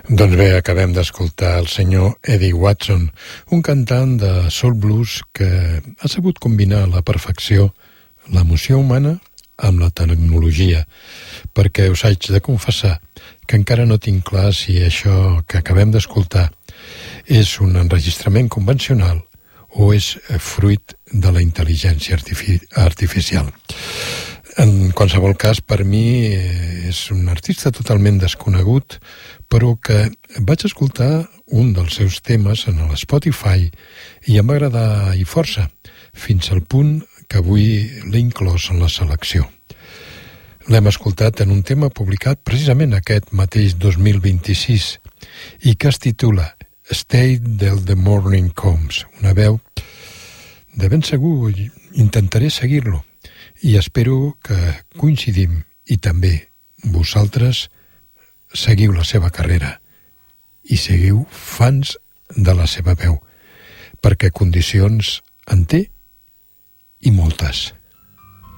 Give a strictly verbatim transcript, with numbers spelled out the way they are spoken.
Doncs bé, acabem d'escoltar el senyor Eddie Watson, un cantant de soul blues que ha sabut combinar a la perfecció l'emoció humana amb la tecnologia, perquè us haig de confessar que encara no tinc clar si això que acabem d'escoltar és un enregistrament convencional o és fruit de la intel·ligència artifici- artificial. En qualsevol cas, per mi és un artista totalment desconegut, però que vaig escoltar un dels seus temes en l'Spotify i em va agradar i força, fins al punt que avui l'he inclòs en la selecció. L'hem escoltat en un tema publicat precisament aquest mateix dos mil vint-i-sis i que es titula Stay Till the Morning Comes, una veu de ben segur intentaré seguir-lo i espero que coincidim i també vosaltres seguiu la seva carrera i seguiu fans de la seva veu, perquè condicions en té i moltes.